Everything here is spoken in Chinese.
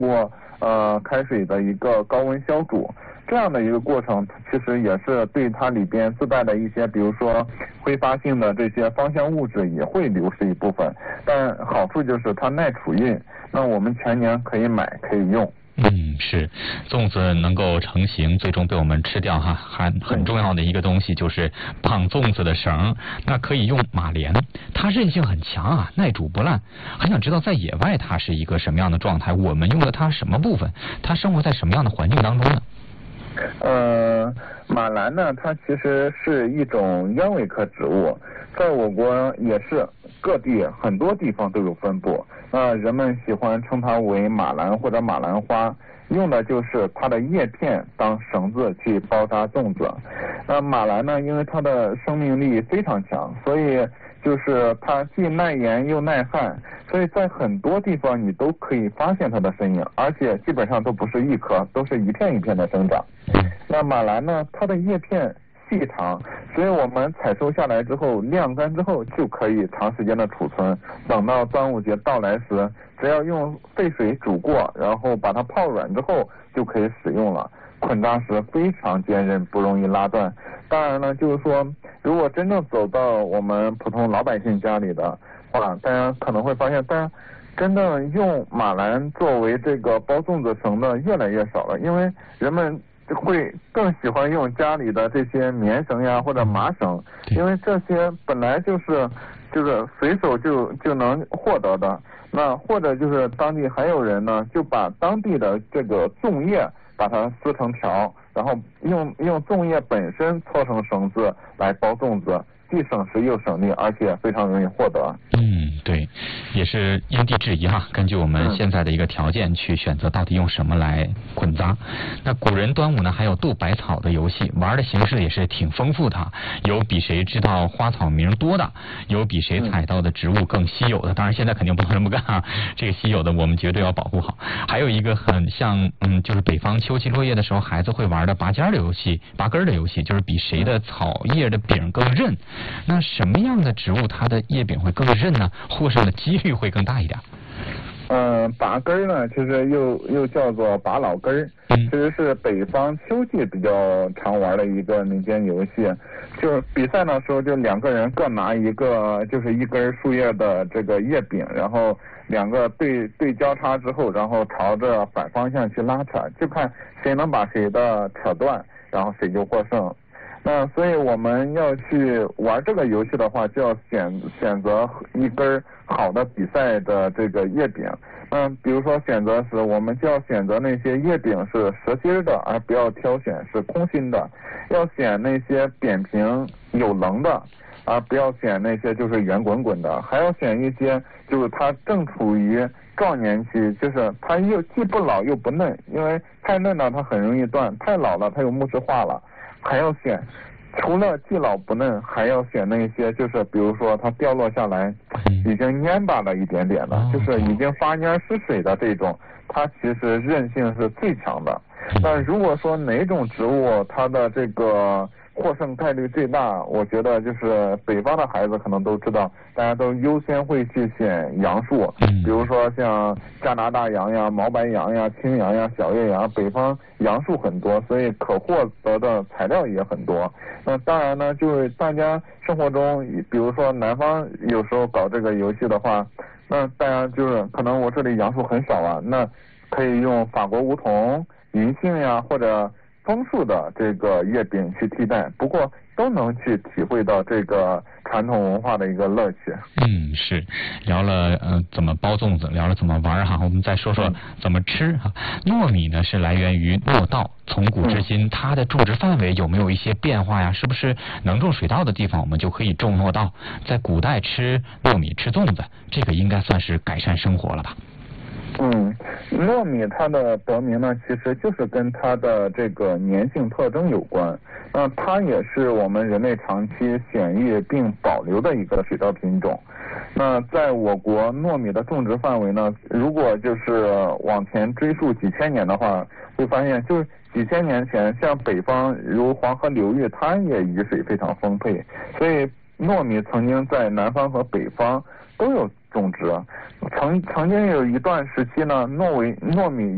过开水的一个高温消煮。这样的一个过程，其实也是对它里边自带的一些，比如说挥发性的这些芳香物质也会流失一部分，但好处就是它耐储运，那我们全年可以买可以用。 是，粽子能够成型，最终被我们吃掉哈，很重要的一个东西就是绑粽子的绳，那可以用马莲，它韧性很强啊，耐煮不烂。很想知道在野外它是一个什么样的状态，我们用了它什么部分，它生活在什么样的环境当中呢？ 马兰呢，它其实是一种鸢尾科植物，在我国也是各地很多地方都有分布。人们喜欢称它为马兰或者马兰花，用的就是它的叶片当绳子去包扎粽子。马兰呢，因为它的生命力非常强，所以就是它既耐盐又耐旱，所以在很多地方你都可以发现它的身影，而且基本上都不是一颗，都是一片一片的生长。那马兰呢，它的叶片细长，所以我们采收下来之后晾干之后就可以长时间的储存，等到端午节到来时，只要用沸水煮过，然后把它泡软之后就可以使用了。捆扎时非常坚韧，不容易拉断。当然呢，就是说如果真正走到我们普通老百姓家里的话，大家可能会发现，大家真正用马兰作为这个包粽子绳的越来越少了，因为人们会更喜欢用家里的这些棉绳呀或者麻绳，因为这些本来就是随手就能获得的。那或者就是当地还有人呢，就把当地的这个粽叶把它撕成条，然后用粽叶本身搓成绳子来包粽子，既省时又省力，而且非常容易获得。 对，也是因地制宜哈，根据我们现在的一个条件去选择到底用什么来捆扎。那古人端午呢还有斗百草的游戏，玩的形式也是挺丰富的，有比谁知道花草名多的，有比谁采到的植物更稀有的，当然现在肯定不能这么干啊，这个稀有的我们绝对要保护好。还有一个很像就是北方秋季落叶的时候孩子会玩的拔尖的游戏，拔根的游戏，就是比谁的草叶的柄更韧。那什么样的植物它的叶柄会更韧呢？获胜的几率会更大一点。 拔根呢，其实又叫做拔老根，其实是北方秋季比较常玩的一个民间游戏。就是比赛的时候，就两个人各拿一个，就是一根树叶的这个叶柄，然后两个对交叉之后，然后朝着反方向去拉扯，就看谁能把谁的扯断，然后谁就获胜。那所以我们要去玩这个游戏的话，就要选择一根好的比赛的这个叶柄。比如说选择时，我们就要选择那些叶柄是实心的，而不要挑选是空心的。要选那些扁平有棱的，而不要选那些就是圆滚滚的。还要选一些就是它正处于壮年期，就是它又既不老又不嫩，因为太嫩了它很容易断，太老了它又木质化了。还要选，除了既老不嫩，还要选那些就是比如说它掉落下来已经蔫巴了一点点的，就是已经发蔫失水的这种，它其实韧性是最强的。那如果说哪种植物它的这个获胜概率最大，我觉得就是北方的孩子可能都知道，大家都优先会去选杨树，比如说像加拿大杨呀、毛白杨呀、青杨呀、小叶杨，北方杨树很多，所以可获得的材料也很多。那当然呢，就是大家生活中，比如说南方有时候搞这个游戏的话，那大家就是可能我这里杨树很少啊，那可以用法国梧桐、银杏呀或者枫树的这个叶柄去替代，不过都能去体会到这个传统文化的一个乐趣。 是聊了怎么包粽子，聊了怎么玩哈，我们再说说怎么吃哈。糯米呢是来源于糯稻，从古至今它的种植范围有没有一些变化呀？是不是能种水稻的地方我们就可以种糯稻？在古代吃糯米吃粽子，这个应该算是改善生活了吧？ 糯米它的得名呢，其实就是跟它的这个粘性特征有关。那它也是我们人类长期选育并保留的一个水稻品种。那在我国糯米的种植范围呢，如果就是往前追溯几千年的话，会发现就是几千年前，像北方如黄河流域，它也雨水非常丰沛，所以糯米曾经在南方和北方都有种植。曾经有一段时期呢，糯米